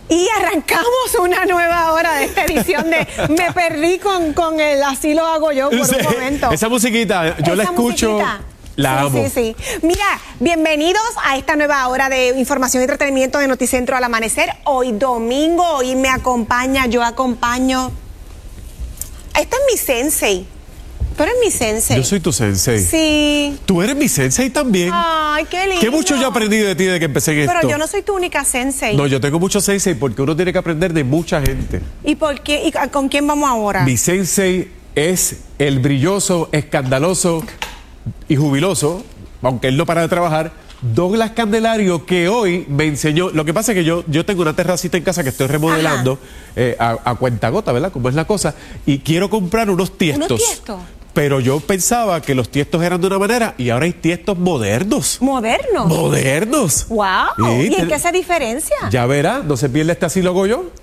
Y arrancamos una nueva hora de esta edición de Me Perdí con el Así Lo Hago Yo por un momento. Esa musiquita, yo la escucho, la amo. Sí. Mira, bienvenidos a esta nueva hora de información y entretenimiento de Noticentro al Amanecer. Hoy domingo, hoy me acompaña, yo acompaño. Esta es mi sensei. Tú eres mi sensei. Yo soy tu sensei. Sí. Tú eres mi sensei también. Ay, qué lindo. Qué mucho yo he aprendido de ti desde que empecé en esto. Pero yo no soy tu única sensei. No, yo tengo muchos sensei porque uno tiene que aprender de mucha gente. ¿Y por qué? ¿Y con quién vamos ahora? Mi sensei es el brilloso, escandaloso y jubiloso, aunque él no para de trabajar, Douglas Candelario, que hoy me enseñó. Lo que pasa es que yo tengo una terracita en casa que estoy remodelando a cuentagota, ¿verdad? Como es la cosa. Y quiero comprar unos tiestos. ¿Unos tiestos? Pero yo pensaba que los tiestos eran de una manera y ahora hay tiestos modernos. ¿Modernos? ¡Modernos! ¡Wow! Sí, ¿Y en qué se diferencia? Ya verá, no se pierde Así Lo Hago Yo.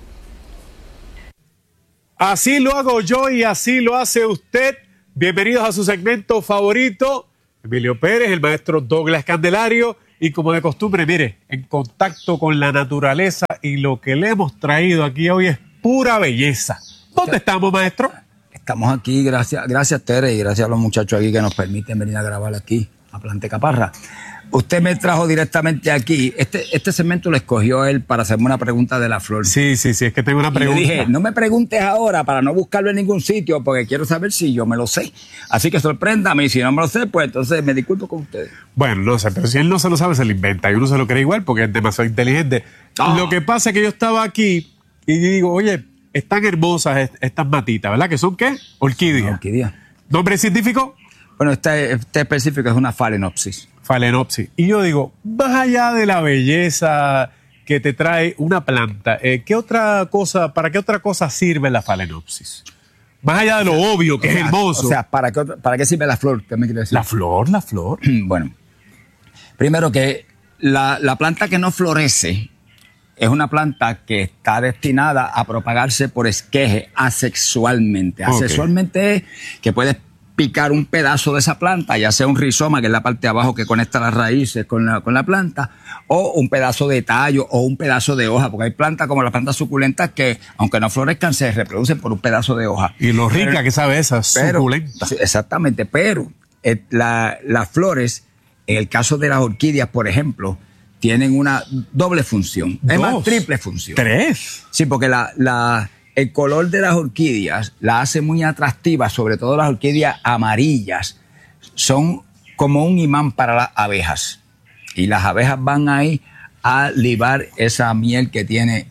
Así lo hago yo y así lo hace usted. Bienvenidos a su segmento favorito. Emilio Pérez, el maestro Douglas Candelario. Y como de costumbre, mire, en contacto con la naturaleza, y lo que le hemos traído aquí hoy es pura belleza. ¿Dónde estamos, maestro? Estamos aquí, gracias Tere, y gracias a los muchachos aquí que nos permiten venir a grabar aquí a Plante Caparra. Usted me trajo directamente aquí. Este segmento lo escogió él para hacerme una pregunta de la flor. Sí, es que tengo una pregunta. Y le dije, no me preguntes ahora para no buscarlo en ningún sitio, porque quiero saber si yo me lo sé. Así que sorpréndame, y si no me lo sé, pues entonces me disculpo con ustedes. Bueno, no sé, pero si él no se lo sabe, se lo inventa, y uno se lo cree igual porque es demasiado inteligente. Lo que pasa es que yo estaba aquí y digo, oye, están hermosas estas matitas, ¿verdad? ¿Que son qué? Orquídeas. Orquídea. ¿Nombre científico? Bueno, este específico es una Phalaenopsis. Phalaenopsis. Y yo digo, más allá de la belleza que te trae una planta, ¿qué otra cosa, para qué otra cosa sirve la Phalaenopsis? Más allá de lo obvio, que es hermoso. O sea, ¿para qué sirve la flor? ¿Qué me quiere decir? La flor. Bueno, primero que la planta que no florece es una planta que está destinada a propagarse por esqueje asexualmente. Asexualmente es que puedes picar un pedazo de esa planta, ya sea un rizoma, que es la parte de abajo que conecta las raíces con la planta, o un pedazo de tallo o un pedazo de hoja, porque hay plantas como las plantas suculentas que, aunque no florezcan, se reproducen por un pedazo de hoja. Y lo rica que sabe esa suculenta. Exactamente, pero las flores, en el caso de las orquídeas, por ejemplo, tienen una doble función. Es más, triple función. 3. Sí, porque el color de las orquídeas la hace muy atractiva, sobre todo las orquídeas amarillas. Son como un imán para las abejas. Y las abejas van ahí a libar esa miel que tiene,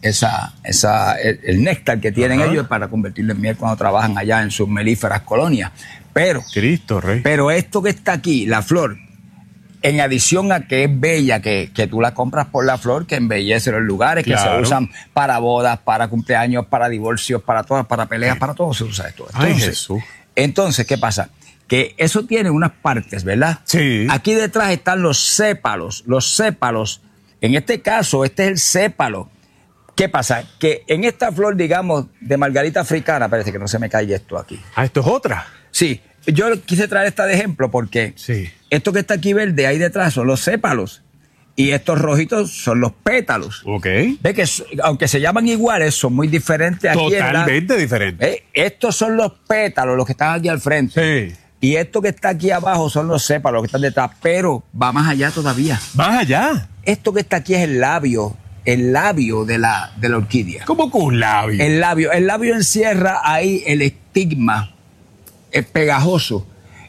el néctar que tienen ellos para convertirlo en miel cuando trabajan allá en sus melíferas colonias. Cristo Rey. Pero esto que está aquí, la flor, en adición a que es bella, que tú la compras por la flor, que embellece los lugares, que se usan para bodas, para cumpleaños, para divorcios, para todas, para peleas, para todo se usa esto. Entonces, ¿qué pasa? Que eso tiene unas partes, ¿verdad? Sí. Aquí detrás están los sépalos. Los sépalos, en este caso, este es el sépalo. ¿Qué pasa? Que en esta flor, digamos, de margarita africana, parece que no se me cae esto aquí. Esto es otra. Sí. Yo quise traer esta de ejemplo porque esto que está aquí verde ahí detrás son los sépalos y estos rojitos son los pétalos. Ve que aunque se llaman iguales, son muy diferentes aquí. Totalmente diferentes. Estos son los pétalos, los que están aquí al frente. Sí. Y esto que está aquí abajo son los sépalos, los que están detrás, pero va más allá todavía. ¿Más allá? Esto que está aquí es el labio de la orquídea. ¿Cómo con un labio? El labio encierra ahí el estigma. Es pegajoso.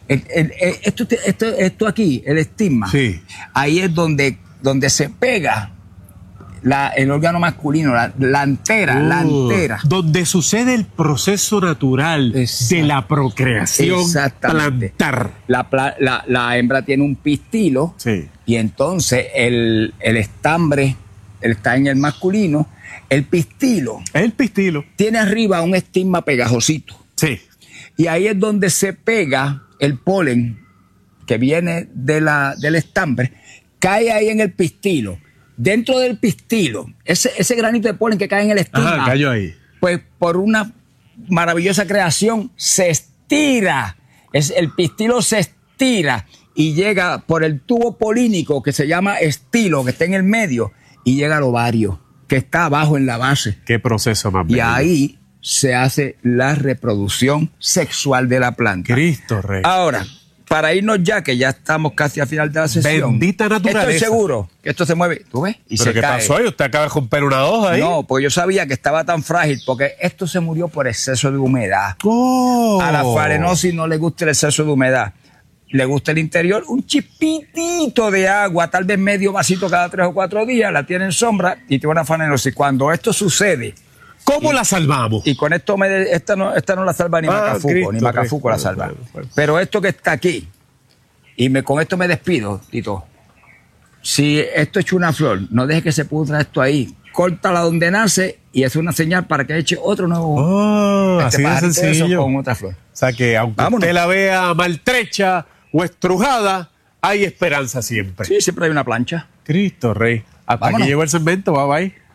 Esto aquí, el estigma, ahí es donde se pega el órgano masculino, la antera. Donde sucede el proceso natural de la procreación. Exactamente. Plantar. La hembra tiene un pistilo y entonces el estambre está en el masculino. El pistilo tiene arriba un estigma pegajosito. Sí. Y ahí es donde se pega el polen que viene del estambre, cae ahí en el pistilo. Dentro del pistilo, ese granito de polen que cae en el estigma, cayó ahí. Pues por una maravillosa creación se estira. El pistilo se estira y llega por el tubo polínico que se llama estilo, que está en el medio, y llega al ovario. que está abajo en la base. Qué proceso más Y bello. ahí se hace la reproducción sexual de la planta. Cristo Rey. Ahora, para irnos ya, que ya estamos casi a final de la sesión. Bendita naturaleza. Estoy seguro que esto se mueve. ¿Tú ves? Y ¿Pero se qué cae. pasó ahí? ¿Usted acaba de romper una hoja ahí? No, porque yo sabía que estaba tan frágil, porque esto se murió por exceso de humedad. Oh. A la Phalaenopsis no le gusta el exceso de humedad. Le gusta el interior, un chispitito de agua, tal vez medio vasito cada 3 o 4 días, la tiene en sombra y tiene una Phalaenopsis. Cuando esto sucede, ¿Cómo la salvamos? y con esto esta no la salva ni Macafuco, Cristo, ni Macafuco la Cristo, salva. bueno. Pero esto que está aquí, con esto me despido, Tito. Si esto echa una flor, no deje que se pudra esto ahí. Córtala donde nace y es una señal para que eche otro nuevo. Así de pajarito de esos sencillo. con otra flor. O sea que aunque Vámonos. usted la vea maltrecha o estrujada, hay esperanza siempre. Sí, siempre hay una plancha. Cristo Rey. Hasta Vámonos. aquí llegó el segmento. Bye bye.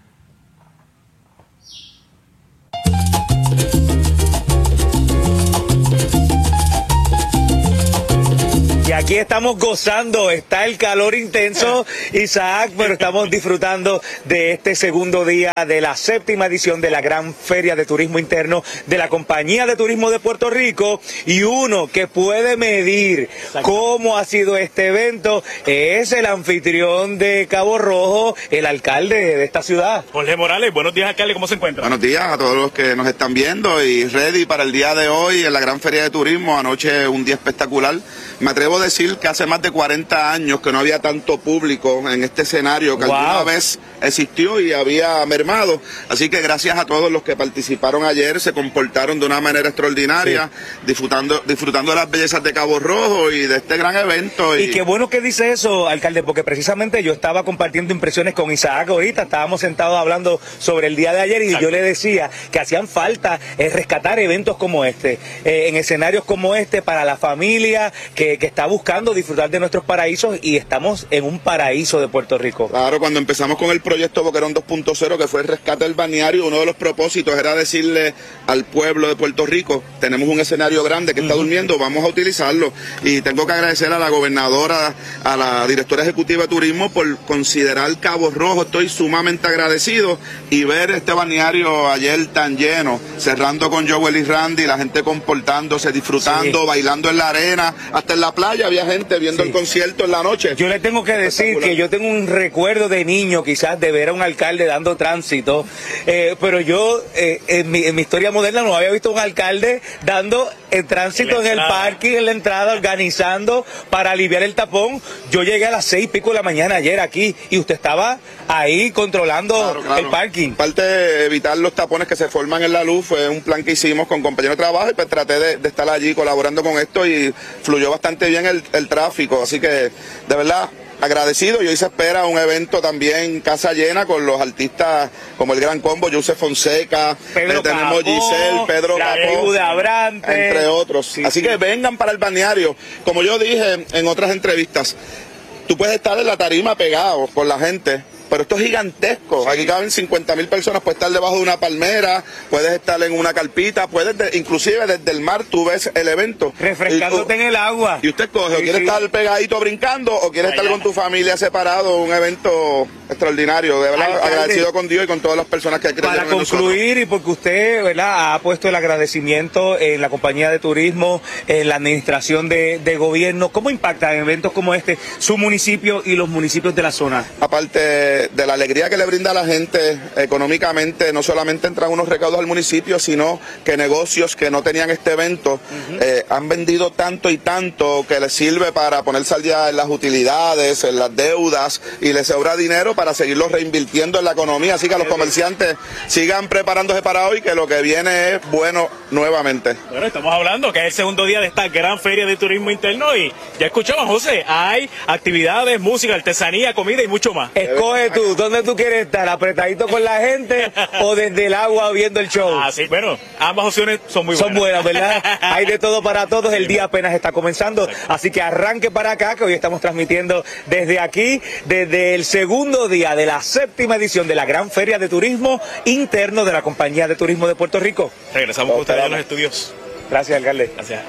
Y aquí estamos gozando, está el calor intenso, Isaac, pero estamos disfrutando de este segundo día de la 7ª edición de la Gran Feria de Turismo Interno de la Compañía de Turismo de Puerto Rico. Y uno que puede medir cómo ha sido este evento es el anfitrión de Cabo Rojo, el alcalde de esta ciudad. Jorge Morales, buenos días, alcalde, ¿cómo se encuentra? Buenos días a todos los que nos están viendo y ready para el día de hoy en la Gran Feria de Turismo. Anoche un día espectacular. Me atrevo a decir que hace más de 40 años que no había tanto público en este escenario que alguna vez existió y había mermado. Así que gracias a todos los que participaron ayer, se comportaron de una manera extraordinaria, disfrutando de las bellezas de Cabo Rojo y de este gran evento. Y qué bueno que dice eso, alcalde, porque precisamente yo estaba compartiendo impresiones con Isaac ahorita, estábamos sentados hablando sobre el día de ayer y yo le decía que hacían falta rescatar eventos como este, en escenarios como este para la familia que está buscando disfrutar de nuestros paraísos, y estamos en un paraíso de Puerto Rico. Claro, cuando empezamos con el proyecto Boquerón 2.0, que fue el rescate del balneario, uno de los propósitos era decirle al pueblo de Puerto Rico, tenemos un escenario grande que está durmiendo, vamos a utilizarlo. Y tengo que agradecer a la gobernadora, a la directora ejecutiva de turismo por considerar Cabo Rojo. Estoy sumamente agradecido, y ver este balneario ayer tan lleno, cerrando con Joel y Randy, la gente comportándose, disfrutando, bailando en la arena, hasta en la playa había gente viendo el concierto en la noche. Yo le tengo que decir que yo tengo un recuerdo de niño quizás de ver a un alcalde dando tránsito, pero yo en mi historia moderna no había visto un alcalde dando el tránsito en el parking, en la entrada, organizando para aliviar el tapón. Yo llegué a las 6:00 de la mañana ayer aquí y usted estaba ahí controlando el parking. Parte de evitar los tapones que se forman en la luz fue un plan que hicimos con compañeros de trabajo, y pues traté de estar allí colaborando con esto, y fluyó bastante bien el tráfico. Así que de verdad agradecido, y hoy se espera un evento también casa llena con los artistas como el Gran Combo, Joseph Fonseca, Pedro tenemos Capó, Giselle, Pedro Capó, de Abrante, entre otros. Así que vengan para el balneario. Como yo dije en otras entrevistas, tú puedes estar en la tarima pegado con la gente, pero esto es gigantesco. Aquí caben 50,000 personas. Puedes estar debajo de una palmera, puedes estar en una carpita, inclusive desde el mar tú ves el evento. Refrescándote en el agua. Y usted coge, o quiere estar pegadito brincando, o quiere estar con tu familia separado. Un evento extraordinario. De verdad, alcalde, agradecido con Dios y con todas las personas que creyeron para en nosotros. concluir, y porque usted, ¿verdad?, ha puesto el agradecimiento en la compañía de turismo, en la administración de gobierno, ¿cómo impacta en eventos como este su municipio y los municipios de la zona? Aparte de la alegría que le brinda a la gente económicamente, no solamente entran unos recaudos al municipio, sino que negocios que no tenían este evento han vendido tanto y tanto que les sirve para ponerse al día en las utilidades, en las deudas, y les sobra dinero para seguirlo reinvirtiendo en la economía. Así que a los comerciantes sigan preparándose para hoy, que lo que viene es bueno nuevamente. Bueno, estamos hablando que es el segundo día de esta Gran Feria de Turismo Interno, y ya escuchamos, José, hay actividades, música, artesanía, comida y mucho más. Escoge tú, ¿dónde tú quieres estar? ¿Apretadito con la gente o desde el agua viendo el show? Ah, sí, bueno, ambas opciones son muy buenas. Son buenas, ¿verdad? Hay de todo para todos, el día apenas está comenzando, así que arranque para acá, que hoy estamos transmitiendo desde aquí, desde el segundo día de la 7ª edición de la Gran Feria de Turismo Interno de la Compañía de Turismo de Puerto Rico. Regresamos con ustedes a los estudios. Gracias, alcalde. Gracias.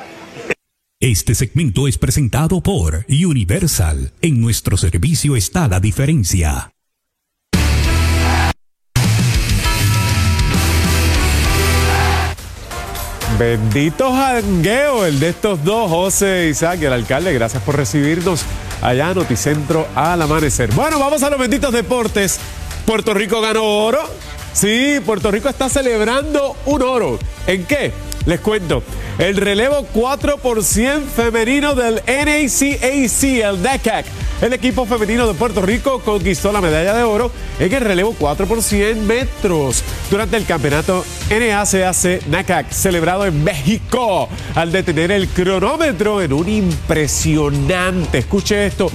Este segmento es presentado por Universal. En nuestro servicio está la diferencia. Bendito jangueo el de estos dos, José Isaac y el alcalde. Gracias por recibirnos allá en Noticentro al amanecer. Bueno, vamos a los benditos deportes. Puerto Rico ganó oro. Sí, Puerto Rico está celebrando un oro. ¿En qué? Les cuento. El relevo 4x100 femenino del NACAC, el NACAC. El equipo femenino de Puerto Rico conquistó la medalla de oro en el relevo 4x100 metros durante el campeonato NACAC celebrado en México, al detener el cronómetro en un impresionante, escuche esto,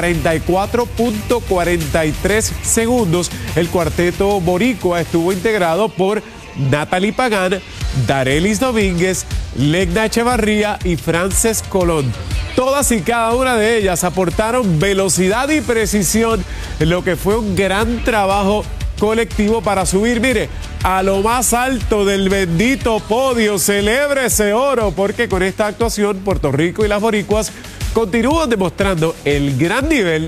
44.43 segundos. El cuarteto boricua estuvo integrado por Natalie Pagán, Darelis Domínguez, Legna Echevarría y Frances Colón. Todas y cada una de ellas aportaron velocidad y precisión en lo que fue un gran trabajo colectivo para subir, mire, a lo más alto del bendito podio. Celebre ese oro, porque con esta actuación Puerto Rico y las boricuas continúan demostrando el gran nivel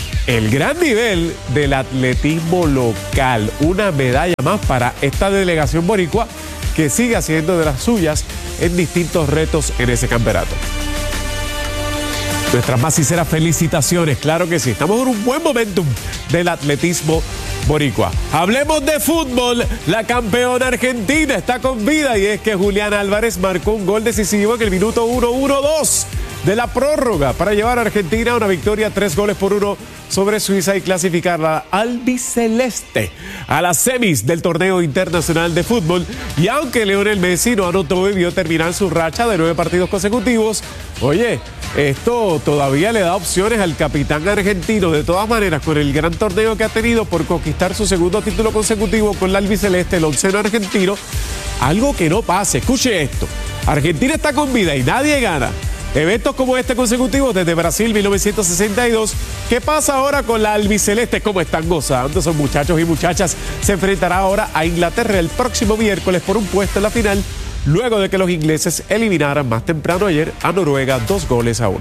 del atletismo local. Una medalla más para esta delegación boricua que sigue haciendo de las suyas en distintos retos en ese campeonato. Nuestras más sinceras felicitaciones, claro que sí. Estamos en un buen momentum del atletismo boricua. Hablemos de fútbol. La campeona argentina está con vida y es que Julián Álvarez marcó un gol decisivo en el minuto 1-1-2 de la prórroga para llevar a Argentina a una victoria 3-1 sobre Suiza y clasificar la albiceleste a las semis del torneo internacional de fútbol. Y aunque Lionel Messi no anotó y vio terminar su racha de 9 partidos consecutivos, oye, esto todavía le da opciones al capitán argentino. De todas maneras, con el gran torneo que ha tenido por conquistar su segundo título consecutivo con la albiceleste, el onceno argentino, algo que no pase. Escuche esto, Argentina está con vida y nadie gana eventos como este consecutivos desde Brasil 1962. ¿Qué pasa ahora con la albiceleste? ¿Cómo están gozando esos muchachos y muchachas? Se enfrentará ahora a Inglaterra el próximo miércoles por un puesto en la final, luego de que los ingleses eliminaran más temprano ayer a Noruega 2-1.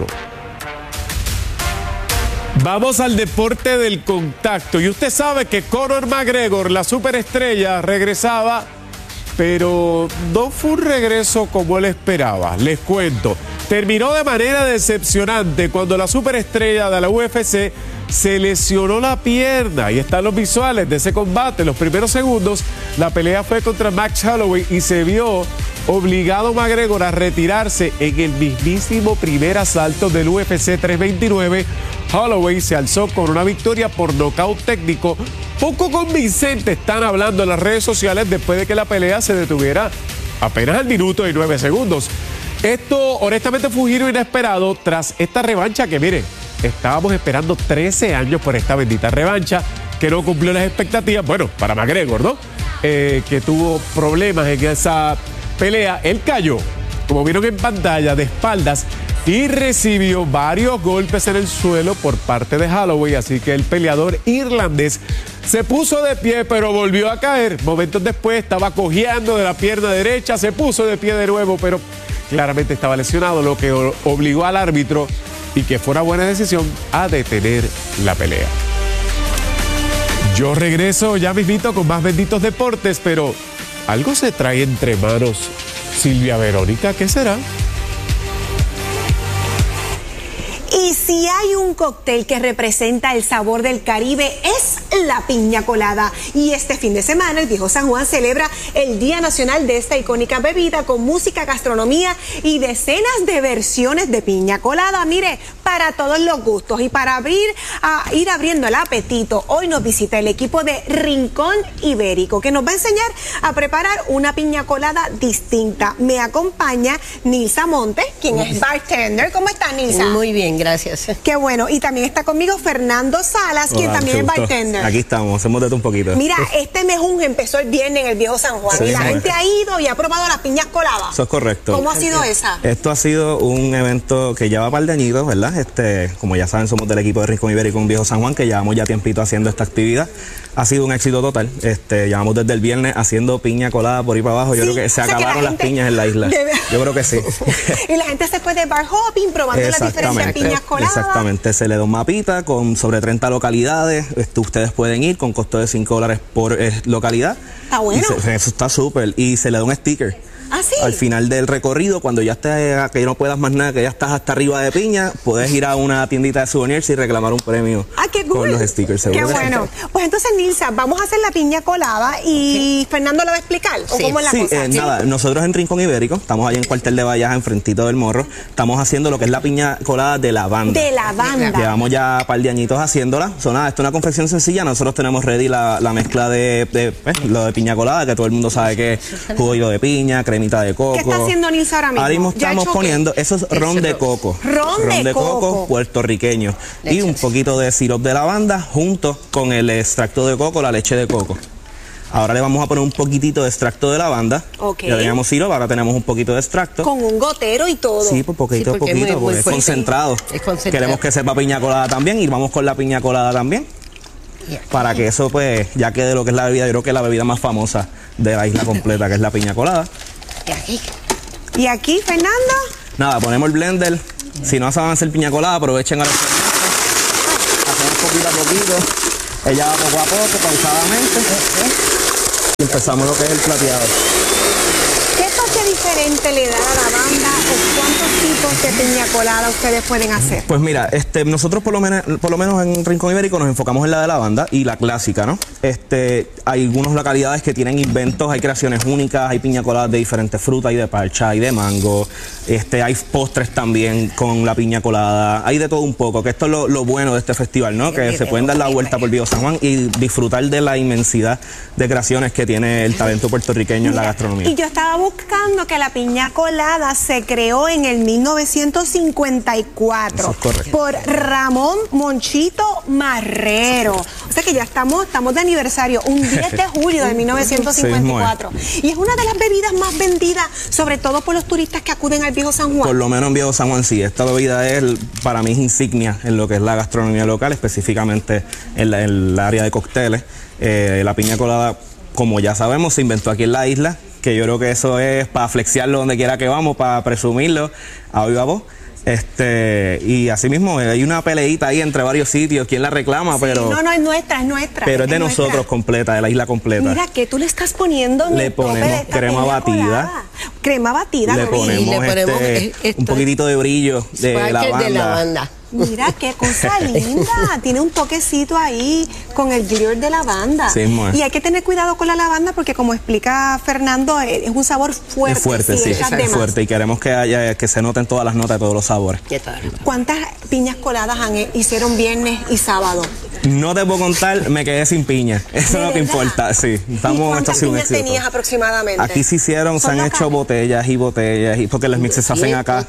Vamos al deporte del contacto. Y usted sabe que Conor McGregor, la superestrella, regresaba, pero no fue un regreso como él esperaba. Les cuento. Terminó de manera decepcionante cuando la superestrella de la UFC se lesionó la pierna. Y están los visuales de ese combate. En los primeros segundos, la pelea fue contra Max Holloway y se vio obligado McGregor a retirarse en el mismísimo primer asalto del UFC 329. Holloway se alzó con una victoria por nocaut técnico poco convincente, están hablando en las redes sociales, después de que la pelea se detuviera apenas al minuto y 9 segundos. Esto honestamente fue un giro inesperado tras esta revancha que, mire, estábamos esperando 13 años por esta bendita revancha que no cumplió las expectativas. Bueno, para McGregor, ¿no? Que tuvo problemas en esa pelea. Él cayó, como vieron en pantalla, de espaldas y recibió varios golpes en el suelo por parte de Holloway. Así que el peleador irlandés se puso de pie, pero volvió a caer. Momentos después estaba cojeando de la pierna derecha, se puso de pie de nuevo, pero claramente estaba lesionado, lo que obligó al árbitro, y que fue una buena decisión, a detener la pelea. Yo regreso ya mismito con más benditos deportes, pero algo se trae entre manos Silvia Verónica. ¿Qué será? Y si hay un cóctel que representa el sabor del Caribe, es la piña colada. Y este fin de semana el Viejo San Juan celebra el Día Nacional de esta icónica bebida con música, gastronomía y decenas de versiones de piña colada. Mire, para todos los gustos y para ir abriendo el apetito, hoy nos visita el equipo de Rincón Ibérico, que nos va a enseñar a preparar una piña colada distinta. Me acompaña Nilsa Montes, quien es bartender. ¿Cómo está, Nilsa? Muy bien, gracias. Qué bueno. Y también está conmigo Fernando Salas, quien también es bartender. Aquí estamos, hacemos de todo un poquito. Mira, este mejunje empezó el viernes en el Viejo San Juan, sí, y la gente ha ido y ha probado las piñas coladas. Eso es correcto. ¿Cómo ha sido esa? Esto ha sido un evento que lleva un par de añitos, ¿verdad? Como ya saben, somos del equipo de Rincón Ibérico en Viejo San Juan, que llevamos ya tiempito haciendo esta actividad. Ha sido un éxito total. Llevamos desde el viernes haciendo piña colada por ahí para abajo. Yo creo que se acabaron las piñas en la isla. Yo creo que sí. Y la gente se fue de bar hopping probando las diferentes piñas coladas. Exactamente. Se le da un mapita con sobre 30 localidades. Ustedes pueden ir con costo de $5 por localidad. Está bueno. Eso está súper. Y se le da un sticker. ¿Ah, sí? Al final del recorrido, cuando ya estés, que no puedas más nada, que ya estás hasta arriba de piña, puedes ir a una tiendita de souvenirs y reclamar un premio qué cool. con los stickers. Qué bueno. Pues entonces, Nilsa, vamos a hacer la piña colada y Fernando la va a explicar. ¿O cómo es la cosa? Nada, nosotros en Rincón Ibérico, estamos allá en Cuartel de Vallaja, enfrentito del Morro, estamos haciendo lo que es la piña colada de lavanda. De lavanda. Llevamos ya un par de añitos haciéndola. Nada, esto es una confección sencilla. Nosotros tenemos ready la mezcla de lo de piña colada, que todo el mundo sabe que es jugo de piña, cremita de coco. ¿Qué está haciendo Nilsa ahora mismo? Ahora mismo estamos poniendo, eso es ron de coco. Ron de coco puertorriqueño. Y un poquito de sirope de lavanda junto con el extracto de coco, la leche de coco. Ahora le vamos a poner un poquitito de extracto de lavanda. Ya teníamos sirope, ahora tenemos un poquito de extracto. Con un gotero y todo. Sí, pues poquito a poquito, porque es concentrado. Queremos que sepa piña colada también y vamos con la piña colada también. Para que eso pues ya quede lo que es la bebida, yo creo que es la bebida más famosa de la isla completa, que es la piña colada. ¿Y aquí, Fernando? Nada, ponemos el blender. Si no saben hacer piña colada, aprovechen a la hacemos poquito a poquito. Ella va poco a poco, pausadamente. Y empezamos lo que es el plateado. ¿Qué toque diferente le da a la lavanda o cuántos tipos de piña colada ustedes pueden hacer? Pues mira, nosotros por lo menos en Rincón Ibérico nos enfocamos en la de lavanda y la clásica, ¿no? Hay algunas localidades que tienen inventos, hay creaciones únicas, hay piña coladas de diferentes frutas, hay de parcha, hay de mango, hay postres también con la piña colada, hay de todo un poco, que esto es lo bueno de este festival, ¿no? Que se pueden dar la vuelta por Viejo San Juan y disfrutar de la inmensidad de creaciones que tiene el talento puertorriqueño en la gastronomía. Y yo estaba buscando que la piña colada se creó en el 1954. Eso es correcto. Por Ramón Monchito Marrero. O sea que ya estamos de aniversario, un 10 de julio de 1954. Y es una de las bebidas más vendidas, sobre todo por los turistas que acuden al Viejo San Juan. Por lo menos en Viejo San Juan sí. Esta bebida para mí es insignia en lo que es la gastronomía local, específicamente en el área de cócteles. La piña colada, como ya sabemos, se inventó aquí en la isla, que yo creo que eso es para flexearlo donde quiera que vamos, para presumirlo a viva voz. Y así mismo hay una peleita ahí entre varios sitios, quién la reclama, pero... No, es nuestra. Pero es de nosotros completa, de la isla completa. Mira, ¿qué tú le estás poniendo en le ponemos crema batida. Crema batida. Le ponemos un poquitito de brillo de lavanda. Mira, qué cosa linda. Tiene un toquecito ahí con el glitter de lavanda. Sí, y hay que tener cuidado con la lavanda porque, como explica Fernando, es un sabor fuerte. Es fuerte, sí. Es fuerte y queremos que se noten todas las notas de todos los sabores. ¿Cuántas piñas coladas hicieron viernes y sábado? No te puedo contar, me quedé sin piña. Eso es lo que importa, sí. ¿Cuántas piñas tenías aproximadamente? Aquí se han hecho botellas y botellas, porque los mixes se hacen acá.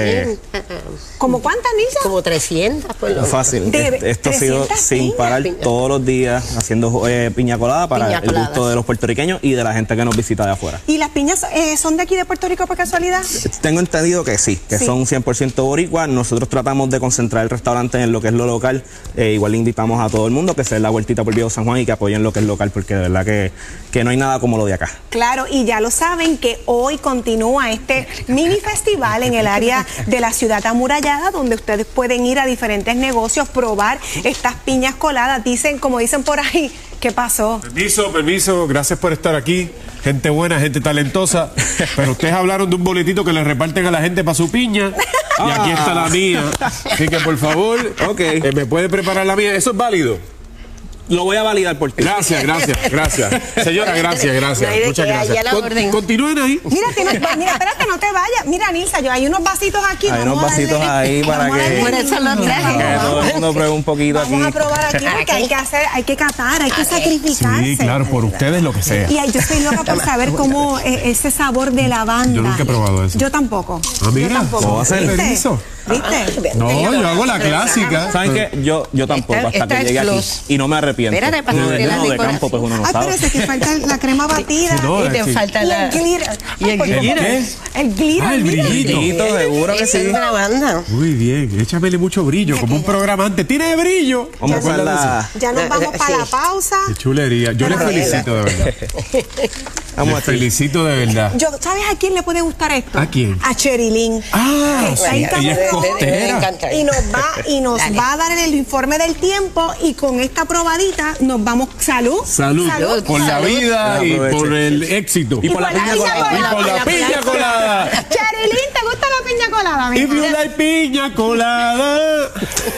¿Cómo cuántas, Nilsa? Como 300, por lo menos. Fácil. Esto ha sido sin parar todos los días haciendo piña colada para el gusto de los puertorriqueños y de la gente que nos visita de afuera. ¿Y las piñas son de aquí de Puerto Rico por casualidad? Tengo entendido que sí, son 100% boricuas. Nosotros tratamos de concentrar el restaurante en lo que es lo local. Igual le invitamos a todo el mundo que se dé la vueltita por Viejo San Juan y que apoyen lo que es local, porque de verdad que no hay nada como lo de acá. Claro, y ya lo saben que hoy continúa este mini festival en el área de la ciudad amurallada, donde ustedes pueden ir a diferentes negocios, probar estas piñas coladas. Como dicen por ahí, ¿qué pasó? Permiso, gracias por estar aquí. Gente buena, gente talentosa. Pero ustedes hablaron de un boletito que le reparten a la gente para su piña. Y aquí está la mía. Así que, por favor, ¿me puede preparar la mía? ¿Eso es válido? Lo voy a validar por ti. Gracias. Señora, gracias. Muchas gracias. Continúen ahí. Mira, espérate, no te vayas. Mira, Nilsa, hay unos vasitos aquí. Hay unos vasitos ahí para que... Por eso los traje. Que todo el mundo pruebe un poquito aquí. Vamos a probar aquí porque hay que catar, hay que sacrificarse. Sí, claro, por ustedes lo que sea. Y yo estoy loca por saber cómo ese sabor de lavanda. Yo nunca he probado eso. Yo tampoco. Mira, ¿cómo va a ser? Permiso. ¿Viste? No, yo hago la clásica. ¿Saben qué? Yo tampoco, hasta que llegue aquí. Y no me arrepiento. Espérate, para uno de campo, pues uno no sabe. Pero te falta la crema batida. Y te falta el glitter. ¿Y el glitter? El glitter. El brillito. Seguro que sí. Es una banda. Muy bien, échamele mucho brillo, como un programa antes. ¡Tiene brillo! Vamos con ya nos vamos para la pausa. Qué chulería. Yo les felicito, de verdad. Les felicito de verdad. ¿Sabes a quién le puede gustar esto? ¿A quién? A Cherilyn. Sí. Ahí estamos Me encanta. Y nos va a dar el informe del tiempo y con esta probadita nos vamos. Salud. Salud. Por la vida y por el éxito. Y por la piña colada. Y por la piña colada. Cherilyn, ¿te gusta la piña colada? If you like piña colada.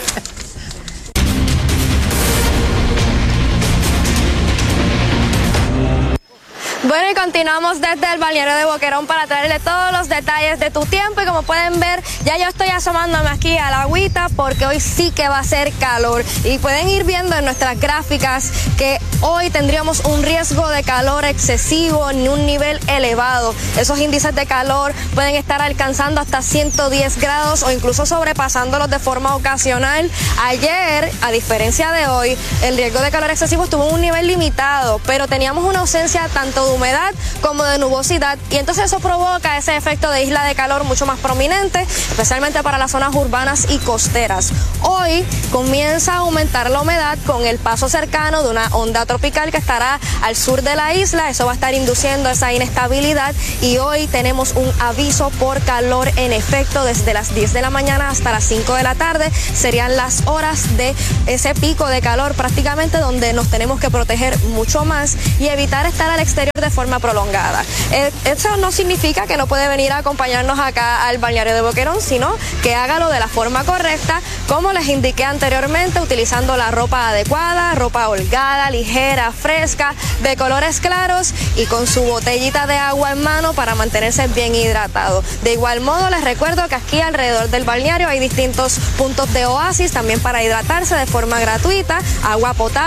Bueno, y continuamos desde el balneario de Boquerón para traerle todos los detalles de tu tiempo. Y como pueden ver, ya yo estoy asomándome aquí a la agüita porque hoy sí que va a ser calor. Y pueden ir viendo en nuestras gráficas que hoy tendríamos un riesgo de calor excesivo en un nivel elevado. Esos índices de calor pueden estar alcanzando hasta 110 grados o incluso sobrepasándolos de forma ocasional. Ayer, a diferencia de hoy, el riesgo de calor excesivo estuvo en un nivel limitado, pero teníamos una ausencia tanto de humedad como de nubosidad, y entonces eso provoca ese efecto de isla de calor mucho más prominente, especialmente para las zonas urbanas y costeras. Hoy comienza a aumentar la humedad con el paso cercano de una onda tropical que estará al sur de la isla. Eso va a estar induciendo esa inestabilidad, y hoy tenemos un aviso por calor en efecto desde las 10 de la mañana hasta las 5 de la tarde. Serían las horas de ese pico de calor prácticamente, donde nos tenemos que proteger mucho más y evitar estar al exterior de forma prolongada. Eso no significa que no puede venir a acompañarnos acá al balneario de Boquerón, sino que hágalo de la forma correcta, como les indiqué anteriormente, utilizando la ropa adecuada, ropa holgada, ligera, fresca, de colores claros y con su botellita de agua en mano para mantenerse bien hidratado. De igual modo, les recuerdo que aquí alrededor del balneario hay distintos puntos de oasis también para hidratarse de forma gratuita, agua potable